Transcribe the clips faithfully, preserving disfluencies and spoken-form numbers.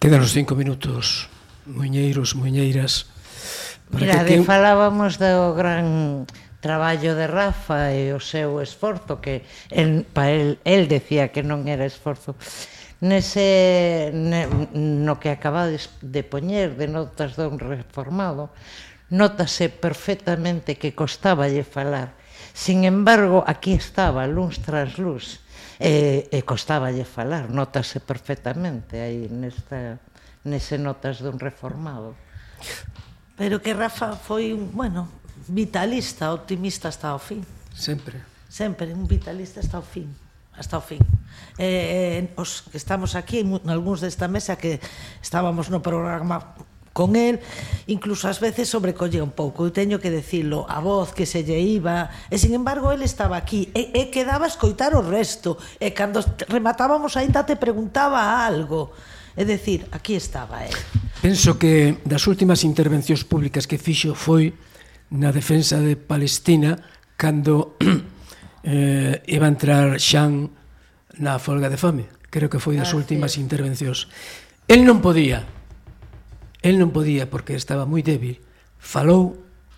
Quedan os cinco minutos, muiñeiros, muiñeiras. Mira, de falábamos do gran traballo de Rafa e o seu esforzo, que para el, el decía que non era esforzo. Nese, no que acabades de poñer de notas dun reformado, nótase perfectamente que costaballe falar. Sin embargo, aquí estaba, luz tras luz, e, e costaballe falar, nótase perfectamente aí nesta, nese notas dun reformado. Pero que Rafa foi un, bueno, vitalista, optimista hasta o fin. Sempre. Sempre, un vitalista hasta o fin. Hasta o fin. Eh, os que estamos aquí, algúns desta mesa que estábamos no programa con el, incluso ás veces sobrecollía un pouco, eu teño que decirlo, a voz que se lle iba, e sin embargo el estaba aquí, e, e quedaba a escoitar o resto, e cando rematábamos aínda te preguntaba algo, é dicir, aquí estaba el. Penso que das últimas intervencións públicas que fixo foi na defensa de Palestina cando eh, iba a entrar Xan na folga de fame, creo que foi das últimas intervencións. El non podía El non podía porque estaba moi débil. Falou,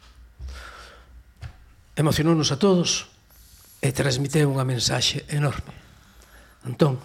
emocionounos a todos e transmiteu unha mensaxe enorme. Antón.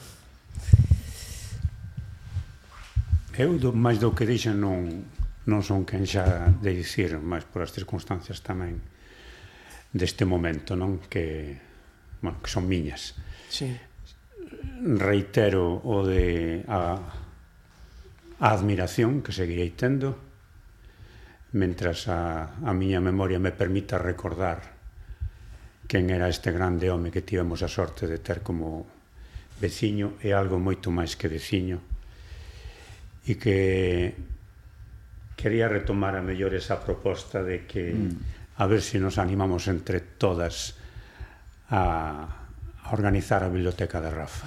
Eu, máis do que dixen, non, non son quen xa de dicir, máis por as circunstancias tamén deste momento, non? Que, bueno, que son miñas. Sí. Reitero o de a a admiración que seguirei tendo mentras a, a miña memoria me permita recordar quen era este grande home que tivemos a sorte de ter como veciño e algo moito máis que veciño, e que quería retomar a mellor esa proposta de que mm. a ver se nos animamos entre todas a, a organizar a biblioteca de Rafa.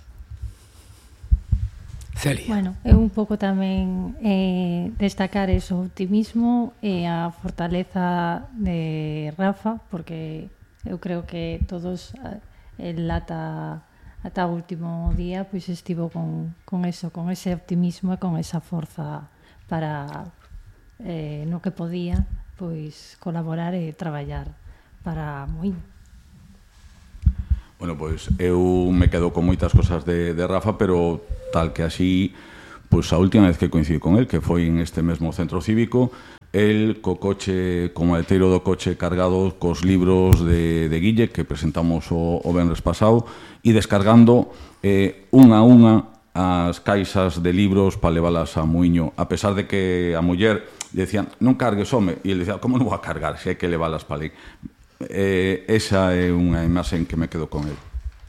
Celia. Bueno, eu un pouco tamén eh, destacar ese optimismo e a fortaleza de Rafa, porque eu creo que todos el ata, ata o último día pois estivo con, con eso, con ese optimismo e con esa forza para eh, no que podía pois colaborar e traballar para Muíño. Bueno, pois eu me quedo con moitas cosas de, de Rafa, pero tal que así, pois a última vez que coincidí con el, que foi en este mesmo centro cívico, el co coche, como maleteiro do coche cargado cos libros de, de Guille, que presentamos o, o venres pasado, e descargando eh, unha a unha as caixas de libros para leválas a Muíño, a pesar de que a muller decían, non cargues, home, e ele decía, como non vou a cargar, se hai que leválas para ali. Eh, esa é unha imaxe en que me quedo con el.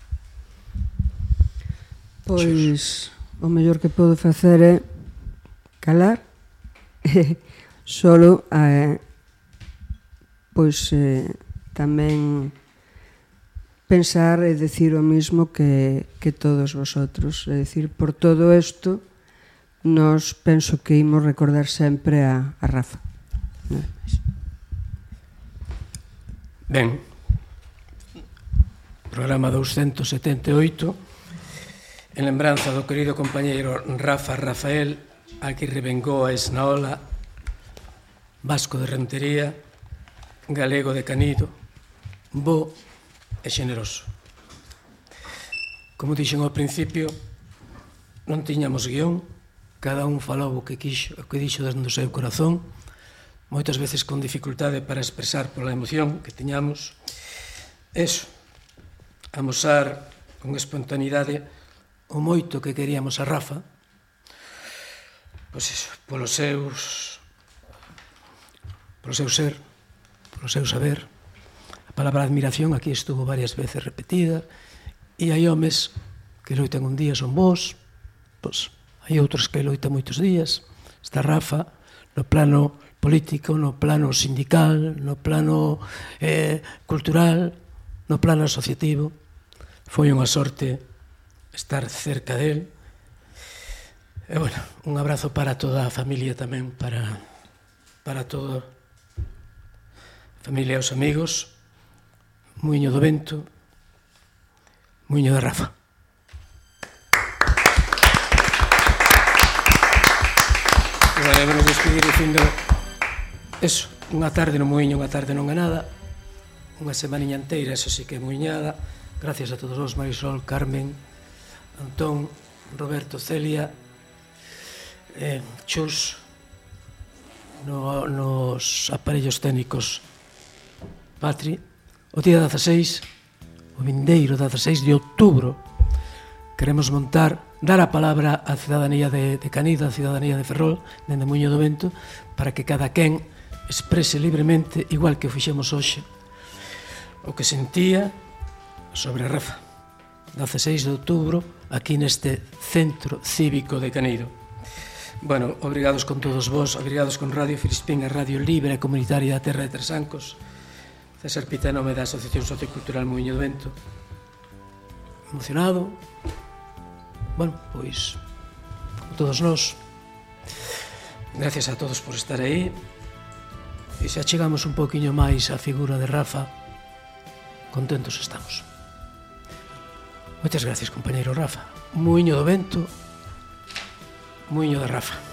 Pois o mellor que podo facer é calar e solo eh, pois eh, tamén pensar e decir o mismo que, que todos vosotros, é dicir, por todo isto nos penso que imos recordar sempre a, a Rafa. Non é máis. Ben, programa douscentos setenta e oito, en lembranza do querido compañeiro Rafa Rafael, a que revengou a Esnaola, vasco de Rentería, galego de Canido, bo e xeneroso. Como dixen ao principio, non tiñamos guión, cada un falou o que quixo, o que dixo desde o seu corazón, moitas veces con dificultade para expresar pola emoción que tiñamos. Eso, amosar con espontaneidade o moito que queríamos a Rafa, pois eso, polos seus, polo seu ser, polo seu saber. A palabra admiración aquí estuvo varias veces repetida, e hai homes que loitan un día son bons, pois hai outros que loitan moitos días. Está Rafa no plano político, no plano sindical, no plano eh, cultural, no plano asociativo. Foi unha sorte estar cerca del. E, bueno, un abrazo para toda a familia tamén, para, para toda a familia e os amigos. Muíño do Vento, Muíño de Rafa. Podemos despedir dicindo eso, unha tarde no Muiño, unha tarde non é nada, unha semaniña inteira, eso sí que é muiñada. Gracias a todos vos, Marisol, Carmen, Antón, Roberto, Celia, eh, Chus, no, nos aparellos técnicos, Patri. O día dezaseis, o vindeiro dezaseis de outubro, queremos montar, dar a palabra á cidadanía de, de Canido, á cidadanía de Ferrol, dende Muiño do Vento, para que cada quen exprese libremente, igual que o fixemos hoxe, o que sentía sobre Rafa. dezaseis de outubro, aquí neste Centro Cívico de Canido. Bueno, obrigados con todos vos, obrigados con Radio Filispín, a Radio Libre e Comunitaria da Terra de Tresancos. César Pita, en nome da Asociación Sociocultural Muiño do Vento. Emocionado. Bueno, pois, como todos nós, gracias a todos por estar aí. E se achegamos un poquinho máis a figura de Rafa, contentos estamos. Moitas gracias, compañeiro Rafa. Muiño do Vento, Muiño de Rafa.